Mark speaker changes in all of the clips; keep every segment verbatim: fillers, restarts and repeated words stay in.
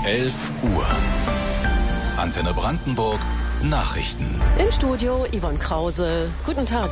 Speaker 1: elf Uhr. Antenne Brandenburg, Nachrichten.
Speaker 2: Im Studio Yvonne Krause. Guten Tag.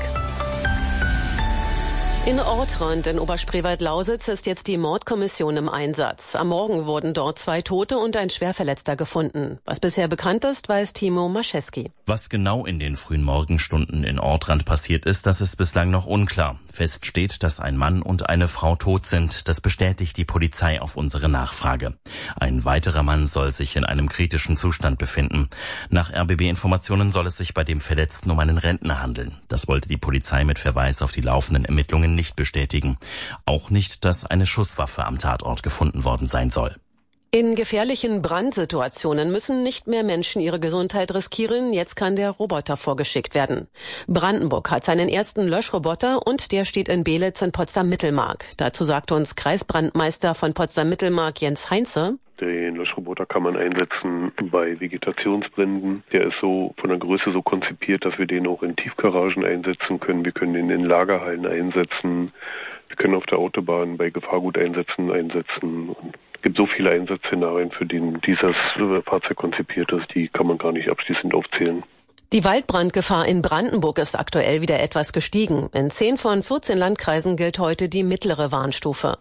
Speaker 2: In Ortrand in Oberspreewald-Lausitz ist jetzt die Mordkommission im Einsatz. Am Morgen wurden dort zwei Tote und ein Schwerverletzter gefunden. Was bisher bekannt ist, weiß Timo Mascheski.
Speaker 3: Was genau in den frühen Morgenstunden in Ortrand passiert ist, das ist bislang noch unklar. Fest steht, dass ein Mann und eine Frau tot sind. Das bestätigt die Polizei auf unsere Nachfrage. Ein weiterer Mann soll sich in einem kritischen Zustand befinden. Nach R B B-Informationen soll es sich bei dem Verletzten um einen Rentner handeln. Das wollte die Polizei mit Verweis auf die laufenden Ermittlungen nicht bestätigen. Auch nicht, dass eine Schusswaffe am Tatort gefunden worden sein soll.
Speaker 2: In gefährlichen Brandsituationen müssen nicht mehr Menschen ihre Gesundheit riskieren. Jetzt kann der Roboter vorgeschickt werden. Brandenburg hat seinen ersten Löschroboter und der steht in Beelitz in Potsdam-Mittelmark. Dazu sagt uns Kreisbrandmeister von Potsdam-Mittelmark Jens Heinze.
Speaker 4: Den Löschroboter kann man einsetzen bei Vegetationsbränden. Der ist so von der Größe so konzipiert, dass wir den auch in Tiefgaragen einsetzen können. Wir können den in Lagerhallen einsetzen. Wir können auf der Autobahn bei Gefahrgut einsetzen, einsetzen. Und es gibt so viele Einsatzszenarien, für die dieses Fahrzeug konzipiert ist, die kann man gar nicht abschließend aufzählen.
Speaker 2: Die Waldbrandgefahr in Brandenburg ist aktuell wieder etwas gestiegen. In zehn von vierzehn Landkreisen gilt heute die mittlere Warnstufe.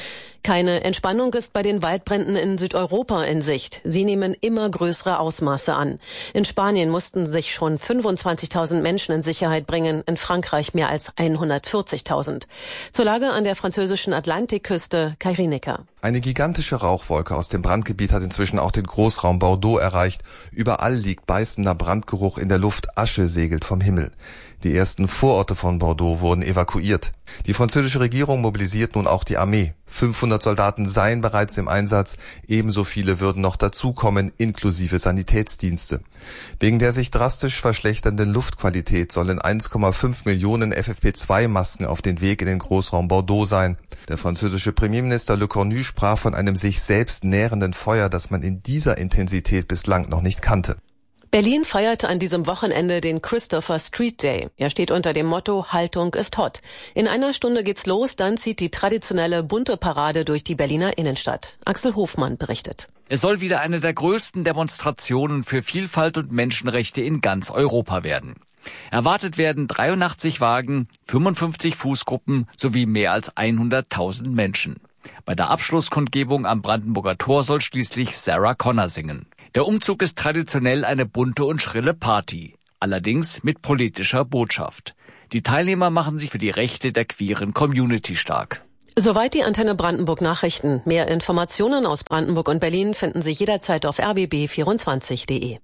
Speaker 2: Keine Entspannung ist bei den Waldbränden in Südeuropa in Sicht. Sie nehmen immer größere Ausmaße an. In Spanien mussten sich schon fünfundzwanzigtausend Menschen in Sicherheit bringen, in Frankreich mehr als hundertvierzigtausend. Zur Lage an der französischen Atlantikküste, Kai Rienecker.
Speaker 5: Eine gigantische Rauchwolke aus dem Brandgebiet hat inzwischen auch den Großraum Bordeaux erreicht. Überall liegt beißender Brandgeruch in der Luft, Asche segelt vom Himmel. Die ersten Vororte von Bordeaux wurden evakuiert. Die französische Regierung mobilisiert nun auch die Armee. fünfhundert Soldaten seien bereits im Einsatz, ebenso viele würden noch dazukommen, inklusive Sanitätsdienste. Wegen der sich drastisch verschlechternden Luftqualität sollen eins Komma fünf Millionen F F P zwei Masken auf den Weg in den Großraum Bordeaux sein. Der französische Premierminister Le Cornu sprach von einem sich selbst nährenden Feuer, das man in dieser Intensität bislang noch nicht kannte.
Speaker 2: Berlin feierte an diesem Wochenende den Christopher Street Day. Er steht unter dem Motto Haltung ist hot. In einer Stunde geht's los, dann zieht die traditionelle bunte Parade durch die Berliner Innenstadt. Axel Hofmann berichtet.
Speaker 6: Es soll wieder eine der größten Demonstrationen für Vielfalt und Menschenrechte in ganz Europa werden. Erwartet werden dreiundachtzig Wagen, fünfundfünfzig Fußgruppen sowie mehr als hunderttausend Menschen. Bei der Abschlusskundgebung am Brandenburger Tor soll schließlich Sarah Connor singen. Der Umzug ist traditionell eine bunte und schrille Party, allerdings mit politischer Botschaft. Die Teilnehmer machen sich für die Rechte der queeren Community stark.
Speaker 2: Soweit die Antenne Brandenburg Nachrichten. Mehr Informationen aus Brandenburg und Berlin finden Sie jederzeit auf r b b vierundzwanzig punkt d e.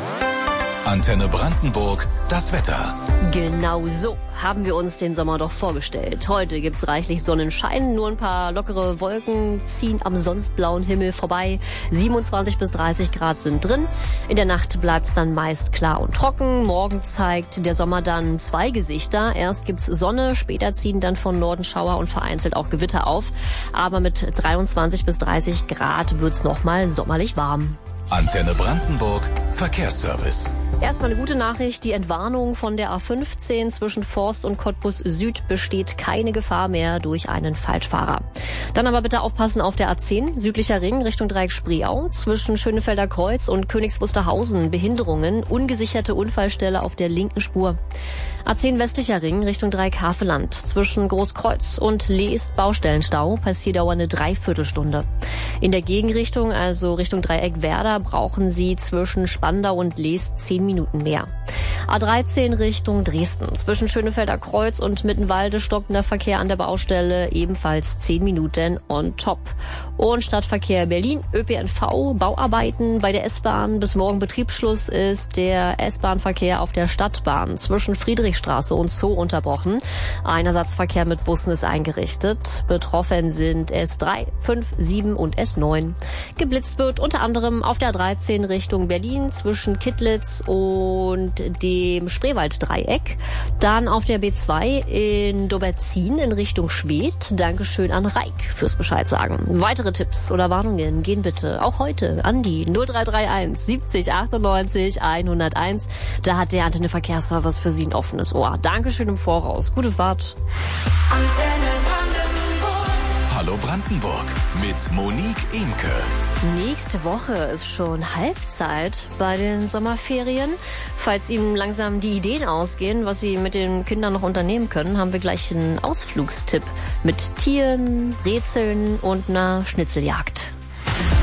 Speaker 1: Antenne Brandenburg, das Wetter.
Speaker 7: Genau so haben wir uns den Sommer doch vorgestellt. Heute gibt's reichlich Sonnenschein, nur ein paar lockere Wolken ziehen am sonst blauen Himmel vorbei. siebenundzwanzig bis dreißig Grad sind drin. In der Nacht bleibt's dann meist klar und trocken. Morgen zeigt der Sommer dann zwei Gesichter. Erst gibt's Sonne, später ziehen dann von Norden Schauer und vereinzelt auch Gewitter auf. Aber mit dreiundzwanzig bis dreißig Grad wird's nochmal sommerlich warm.
Speaker 1: Antenne Brandenburg, Verkehrsservice.
Speaker 7: Erstmal eine gute Nachricht. Die Entwarnung von der A fünfzehn zwischen Forst und Cottbus Süd besteht keine Gefahr mehr durch einen Falschfahrer. Dann aber bitte aufpassen auf der A zehn, südlicher Ring Richtung Dreieck Spreeau. Zwischen Schönefelder Kreuz und Königs Wusterhausen Behinderungen, ungesicherte Unfallstelle auf der linken Spur. A zehn westlicher Ring Richtung Dreieck Haveland. Zwischen Großkreuz und Leest Baustellenstau, Passierdauer eine Dreiviertelstunde. In der Gegenrichtung, also Richtung Dreieck Werder, brauchen Sie zwischen Spandau und Leest zehn Minuten mehr. A dreizehn Richtung Dresden. Zwischen Schönefelder Kreuz und Mittenwalde stockender Verkehr an der Baustelle, ebenfalls zehn Minuten on top. Und Stadtverkehr Berlin, Ö P N V, Bauarbeiten bei der S-Bahn. Bis morgen Betriebsschluss ist der S-Bahn-Verkehr auf der Stadtbahn zwischen Friedrichstraße und Zoo unterbrochen. Ein Ersatzverkehr mit Bussen ist eingerichtet. Betroffen sind S drei, fünf, sieben und S neun. Geblitzt wird unter anderem auf der A dreizehn Richtung Berlin zwischen Kittlitz und dem Spreewalddreieck. Dann auf der B zwei in Doberzin in Richtung Schwedt. Dankeschön an Reik fürs Bescheid sagen. Weitere Tipps oder Warnungen gehen bitte auch heute an die null drei drei eins siebzig achtundneunzig hunderteins. Da hat der Antenne Verkehrsservice für Sie ein offenes Ohr. Dankeschön im Voraus. Gute Fahrt.
Speaker 1: Hallo Hallo Brandenburg mit Monique Imke.
Speaker 7: Nächste Woche ist schon Halbzeit bei den Sommerferien. Falls Ihnen langsam die Ideen ausgehen, was Sie mit den Kindern noch unternehmen können, haben wir gleich einen Ausflugstipp mit Tieren, Rätseln und einer Schnitzeljagd.